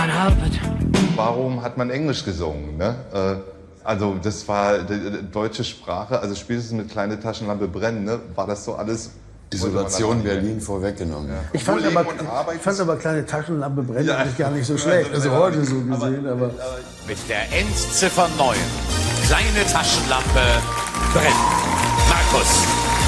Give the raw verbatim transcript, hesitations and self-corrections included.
Warum hat man Englisch gesungen? Ne? Äh, also das war die deutsche Sprache, also spätestens mit Kleine Taschenlampe brennen, ne? War das so alles... Isolation Berlin vorweggenommen. Ja. Ich, fand aber, ich fand aber Kleine Taschenlampe brennen ja. eigentlich gar nicht so schlecht, also heute so gesehen. Aber, aber mit der Endziffer neun, Kleine Taschenlampe brennt. Markus.